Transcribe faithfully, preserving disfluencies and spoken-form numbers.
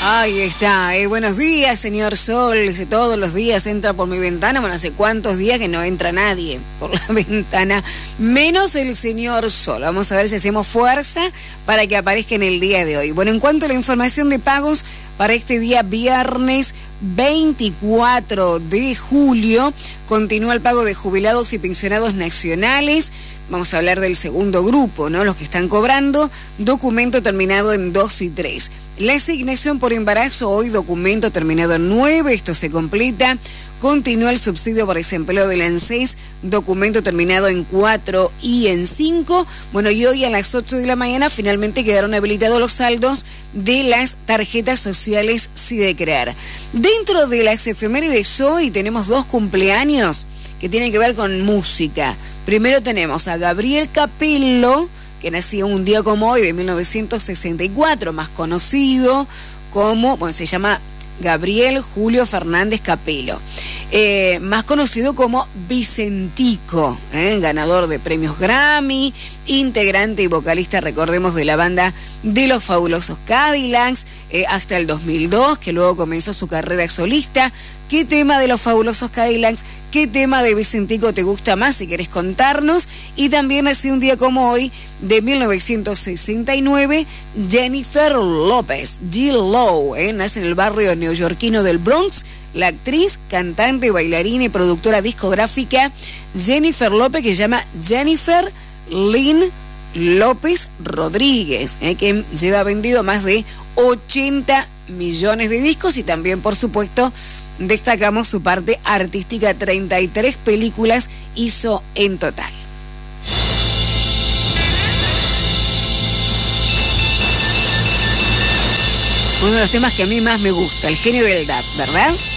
Ahí está, eh, buenos días, señor Sol. Dice, todos los días entra por mi ventana. Bueno, hace cuántos días que no entra nadie por la ventana, menos el señor Sol. Vamos a ver si hacemos fuerza para que aparezca en el día de hoy. Bueno, en cuanto a la información de pagos para este día viernes veinticuatro de julio, continúa el pago de jubilados y pensionados nacionales. Vamos a hablar del segundo grupo, ¿no? Los que están cobrando, documento terminado en dos y tres. La asignación por embarazo, hoy documento terminado en nueve, esto se completa. Continúa el subsidio por desempleo del ANSES, documento terminado en cuatro y en cinco. Bueno, y hoy a las ocho de la mañana finalmente quedaron habilitados los saldos de las tarjetas sociales Sidecrear. Dentro de las efemérides hoy tenemos dos cumpleaños que tienen que ver con música. Primero tenemos a Gabriel Capello, que nació un día como hoy de mil novecientos sesenta y cuatro, más conocido como, bueno, se llama Gabriel Julio Fernández Capello, eh, más conocido como Vicentico, eh, ganador de premios Grammy, integrante y vocalista, recordemos, de la banda de Los Fabulosos Cadillacs, eh, hasta el dos mil dos, que luego comenzó su carrera solista. ¿Qué tema de Los Fabulosos Cadillacs, qué tema de Vicentico te gusta más, si querés contarnos? Y también nació un día como hoy, de mil novecientos sesenta y nueve, Jennifer López, Jill Lowe, eh, nace en el barrio neoyorquino del Bronx. La actriz, cantante, bailarina y productora discográfica Jennifer López, que se llama Jennifer Lynn López Rodríguez, eh, que lleva vendido más de ochenta millones de discos, y también, por supuesto, destacamos su parte artística. Treinta y tres películas hizo en total. Uno de los temas que a mí más me gusta, El genio del D A P, ¿verdad?